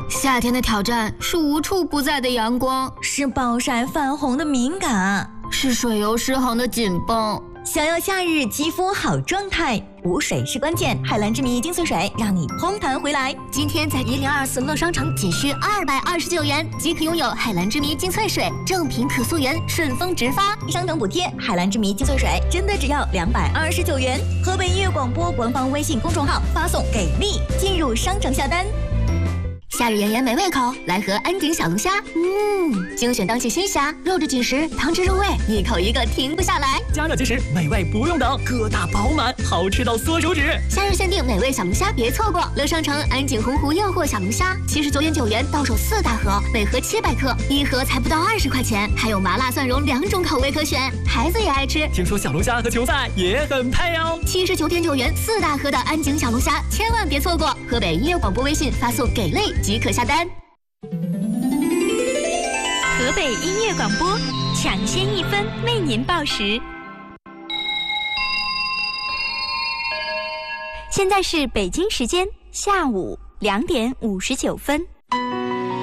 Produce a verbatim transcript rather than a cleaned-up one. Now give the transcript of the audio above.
夏天的挑战是无处不在的阳光， 是暴晒泛红的敏感， 是水油失衡的紧绷。 想要夏日肌肤好状态，补水是关键。海蓝之谜精粹水让你通弹回来。 今天在一零二四乐商城仅需二百二十九元即可拥有海蓝之谜精粹水，正品可溯源，顺丰直发， 商城补贴。海蓝之谜精粹水真的只要两百二十九元。河北音乐广播官方微信公众号发送给力，进入商城下单。 夏日炎炎没胃口，来盒安井小龙虾。嗯，精选当季新虾，肉质紧实，汤汁入味，一口一个停不下来。 加热即食，美味不用等，个大饱满，好吃到缩手指。 夏日限定美味小龙虾，别错过！乐商城安井洪湖诱惑小龙虾，七十九点九元到手四大盒，每盒七百克，一盒才不到二十块钱，还有麻辣蒜蓉两种口味可选，孩子也爱吃。 听说小龙虾和球赛也很配哦。 七十九点九元四大盒的安井小龙虾，千万别错过！河北音乐广播微信发送给力即可下单。 河北音乐广播，抢先一分为您报时。现在是北京时间下午两点五十九分。